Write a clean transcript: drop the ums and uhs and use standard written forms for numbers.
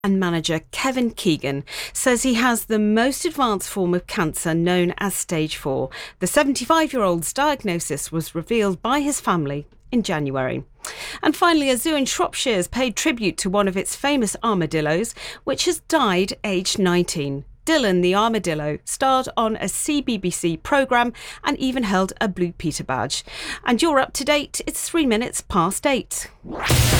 and manager Kevin Keegan says he has the most advanced form of cancer known as stage 4. The 75-year-old's diagnosis was revealed by his family in January. And finally, a zoo in Shropshire has paid tribute to one of its famous armadillos, which has died aged 19. Dylan the armadillo starred on a CBBC programme and even held a Blue Peter badge. And you're up to date. It's 3 minutes past 8.